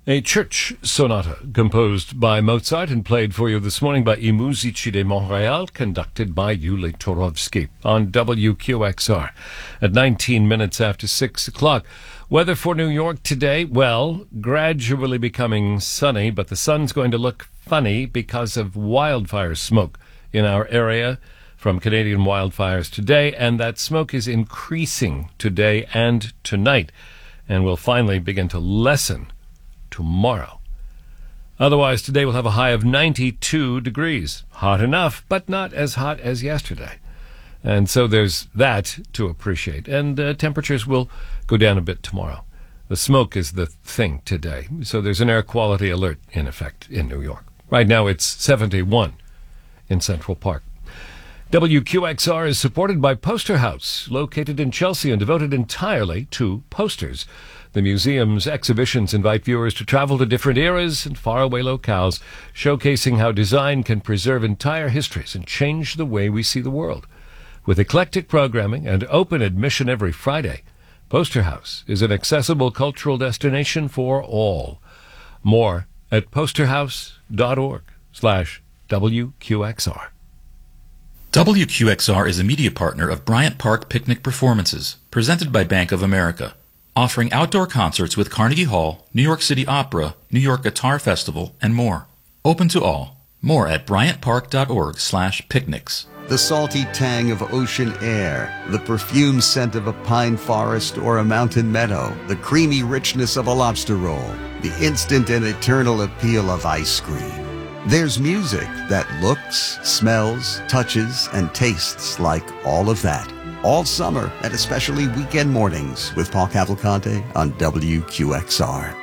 A church sonata composed by Mozart and played for you this morning by I Musici de Montréal, conducted by Yuli Torovsky on WQXR at 19 minutes after 6 o'clock. Weather for New York today, well, gradually becoming sunny, but the sun's going to look funny because of wildfire smoke in our area from Canadian wildfires today, and that smoke is increasing today and tonight and will finally begin to lessen tomorrow. Otherwise, today we'll have a high of 92 degrees. Hot enough, but not as hot as yesterday. And so there's that to appreciate. And temperatures will go down a bit tomorrow. The smoke is the thing today. So there's an air quality alert in effect in New York. Right now it's 71 in Central Park. WQXR is supported by Poster House, located in Chelsea and devoted entirely to posters. The museum's exhibitions invite viewers to travel to different eras and faraway locales, showcasing how design can preserve entire histories and change the way we see the world. With eclectic programming and open admission every Friday, Poster House is an accessible cultural destination for all. More at posterhouse.org/WQXR. WQXR is a media partner of Bryant Park Picnic Performances, presented by Bank of America, offering outdoor concerts with Carnegie Hall, New York City Opera, New York Guitar Festival, and more. Open to all. More at bryantpark.org/picnics. The salty tang of ocean air, the perfume scent of a pine forest or a mountain meadow, the creamy richness of a lobster roll, the instant and eternal appeal of ice cream. There's music that looks, smells, touches, and tastes like all of that. All summer and especially weekend mornings with Paul Cavalcante on WQXR.